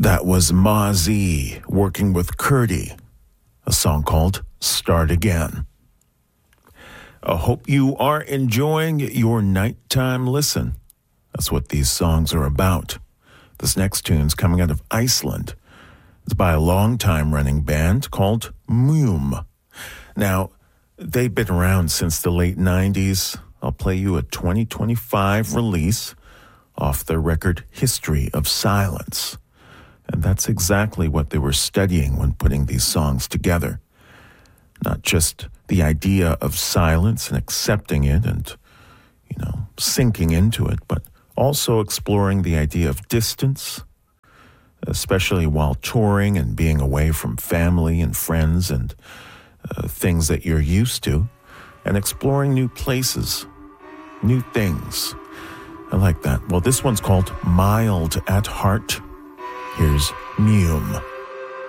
That was Ma Z working with Curdy, a song called Start Again. I hope you are enjoying your nighttime listen. That's what these songs are about. This next tune's coming out of Iceland. It's by a long-time running band called Muum. Now, they've been around since the late 90s. I'll play you a 2025 release off their record History of Silence. And that's exactly what they were studying when putting these songs together. Not just the idea of silence and accepting it and, sinking into it, but also exploring the idea of distance, especially while touring and being away from family and friends and things that you're used to, and exploring new places, new things. I like that. Well, this one's called Mild at Heart. Here's Muum.